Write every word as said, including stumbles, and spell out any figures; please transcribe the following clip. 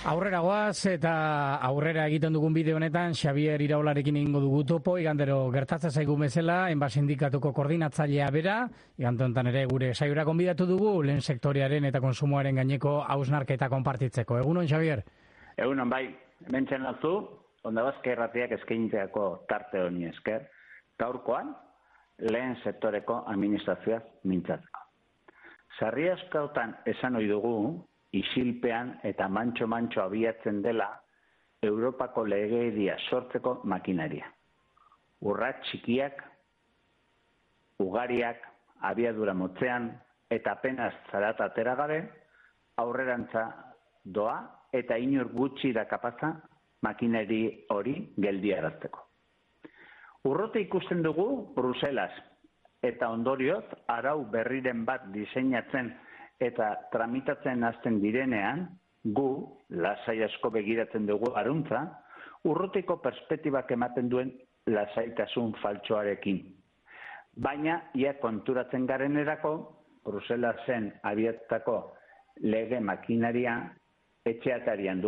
Aurrera goaz eta aurrera egiten dugun bideo honetan Xabier Iraolarekin egingo dugu topo, igandero gertatzen zaigu bezala, enba sindikatuko koordinatzailea bera, igande honetan ere gure saiora gonbidatu dugu, lehen sektorearen eta konsumoaren gaineko hausnarketa konpartitzeko. Egunon, Xabier? Egunon, bai, mentzen alzu, Ondabazka Irratiak eskainitzeako tarte honi esker, gaurkoan lehen sektoreko administrazioaz mintzatzeko. Sarri askotan esan ohi dugu, isilpean eta mantxo-mantxo abiatzen dela Europako legedia sortzeko makinaria. Urrats txikiak, ugariak, abiadura motzean eta apenas zarat atera gabe, aurrerantza doa eta inor gutxi da kapaza makinari hori geldiarazteko. Urrote ikusten dugu Bruselas eta ondorioz arau berriren bat diseinatzen eta tramitatzen hasten direnean, gu, lasai asko begiratzen dugu aruntza, urrutiko perspektibak ematen duen lasaitasun faltsoarekin. Baina, ia konturatzen garenerako, Bruselasen abiatutako lege makinaria etxeatarian